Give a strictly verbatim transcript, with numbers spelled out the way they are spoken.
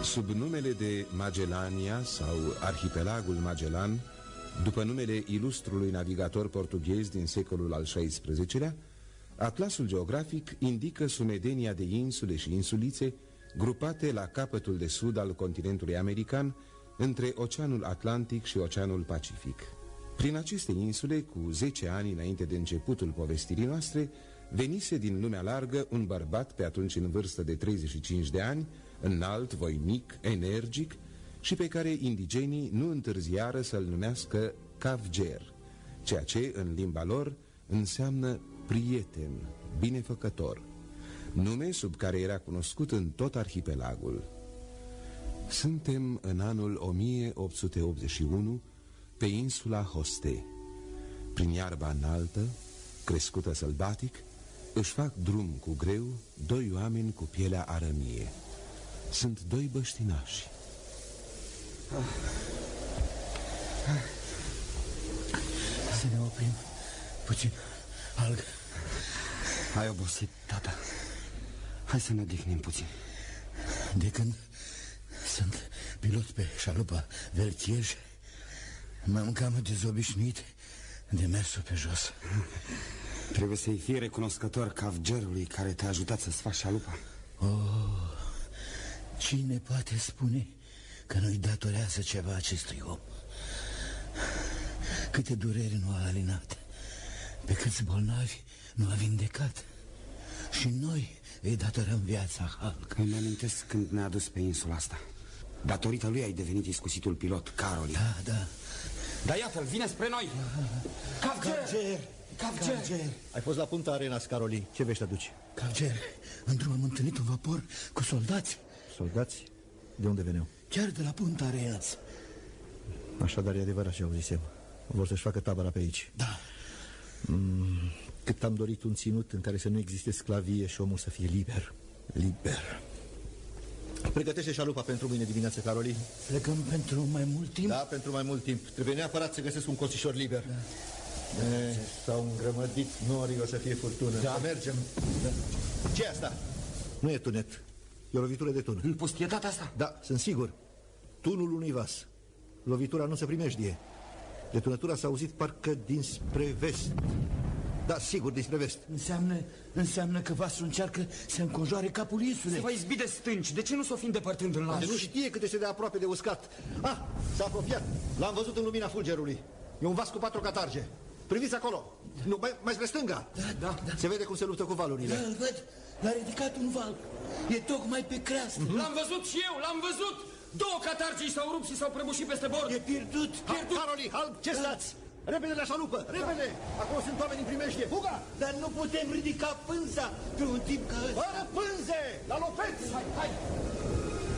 Sub numele de Magellania sau Arhipelagul Magellan, după numele ilustrului navigator portughez din secolul al șaisprezecelea, atlasul geografic indică sumedenia de insule și insulițe grupate la capătul de sud al continentului american, între Oceanul Atlantic și Oceanul Pacific. Prin aceste insule, cu zece ani înainte de începutul povestirii noastre, venise din lumea largă un bărbat pe atunci în vârstă de treizeci și cinci de ani, înalt, voinic, energic, și pe care indigenii nu întârziară să-l numească Cavger, ceea ce în limba lor înseamnă prieten, binefăcător, nume sub care era cunoscut în tot arhipelagul. Suntem în anul o mie opt sute optzeci și unu pe insula Hoste. Prin iarba înaltă, crescută sălbatic, își fac drum cu greu doi oameni cu pielea arămie. Sunt doi băștinași. Să ne oprim puțin, Alg. Ai obosit, tata. Hai să ne odihnim puțin. De când sunt pilot pe șalupa Vertiej, m-am cam dezobișnuit de mersul pe jos. Trebuie să-i fie recunoscător Cavgerului care te-a ajutat să-ți faci șalupa. Oh, cine poate spune că nu-i datorează ceva acestui om? Câte dureri nu a alinat, pe câți bolnavi nu a vindecat. Și noi îi datorăm viața, Hulk. Îmi amintesc când ne-a dus pe insula asta. Datorită lui ai devenit iscusitul pilot, Caroli. Da, da. Dar iată-l, vine spre noi. Cavger! Cavger! Cavger! Ai fost la Punta Arenas, Caroli. Ce vești aduci? Cavger, în drum am întâlnit un vapor cu soldați. Soldați? De unde veneau? Chiar de la Punta Arenas. Așadar e adevărat ce auzisem. Vor să-și facă tabăra pe aici. Da. mm, Cât am dorit un ținut în care să nu existe sclavie și omul să fie liber. Liber. Pregătește șalupa pentru mâine dimineață, Caroli. Plecăm pentru mai mult timp? Da, pentru mai mult timp. Trebuie neapărat să găsesc un coțișor liber. Da. S-au îngrămădit norii, o să fie furtună. Da. Să mergem. Da. Ce-i asta? Nu e tunet. E o lovitură de tun. În pustietatea asta? Da, sunt sigur. Tunul unui vas. Lovitura nu se primejdie. Detunătura s-a auzit parcă dinspre vest. Da, sigur, dinspre vest. Înseamnă, înseamnă că vasul încearcă să înconjoare capul insulei. Se va izbi de stânci. De ce nu s-o fi îndepărtând în larg? Nu știe cât este de aproape de uscat. Ah, s-a apropiat. L-am văzut în lumina fulgerului. E un vas cu patru catarge. Priviți acolo. Nu, mai, mai spre stânga. Da, da, da. Se vede cum se luptă cu valurile. Da, îl văd. L-a ridicat un val. E tocmai pe creastă. Mm-hmm. L-am văzut și eu, l-am văzut. Două catargii s-au rupt și s-au prăbușit peste bord. E pierdut. Pierdut. Caroli, Halb, ce da. stați? Repede la șalupă, repede! Acolo sunt oameni în primejdie, fuga! Dar nu putem ridica pânza pe un timp ca ăsta. Fără pânze! La lopeți! Hai, hai!